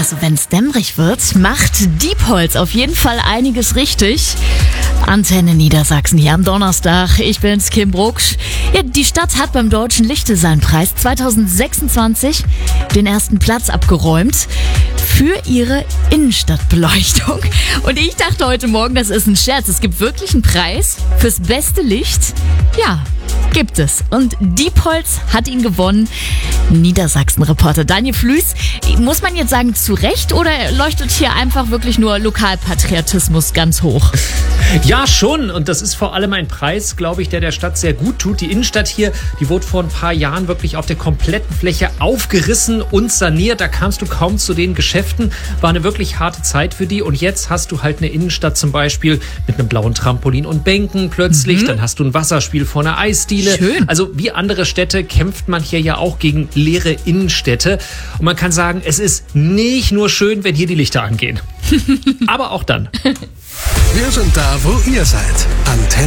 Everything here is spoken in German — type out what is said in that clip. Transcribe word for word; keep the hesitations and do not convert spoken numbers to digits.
Also wenn es dämmerig wird, macht Diepholz auf jeden Fall einiges richtig. Antenne Niedersachsen hier am Donnerstag. Ich bin's, Kim Brucksch. Ja, die Stadt hat beim Deutschen Lichtdesignpreis zwanzig sechsundzwanzig den ersten Platz abgeräumt für ihre Innenstadtbeleuchtung. Und ich dachte heute Morgen, das ist ein Scherz. Es gibt wirklich einen Preis fürs beste Licht. Ja, gibt es. Und Diepholz hat ihn gewonnen. Niedersachsen-Reporter Daniel Flüß. Muss man jetzt sagen, zu Recht oder leuchtet hier einfach wirklich nur Lokalpatriotismus ganz hoch? Ja, schon. Und das ist vor allem ein Preis, glaube ich, der der Stadt sehr gut tut. Die Innenstadt hier, die wurde vor ein paar Jahren wirklich auf der kompletten Fläche aufgerissen und saniert. Da kamst du kaum zu den Geschäften. War eine wirklich harte Zeit für die. Und jetzt hast du halt eine Innenstadt zum Beispiel mit einem blauen Trampolin und Bänken plötzlich. Mhm. Dann hast du ein Wasserspiel vor einer Eisdiele. Schön. Also wie andere Städte kämpft man hier ja auch gegen leere Innenstädte. Und man kann sagen, es ist nicht nur schön, wenn hier die Lichter angehen. Aber auch dann. Wir sind da, wo ihr seid. Antenne.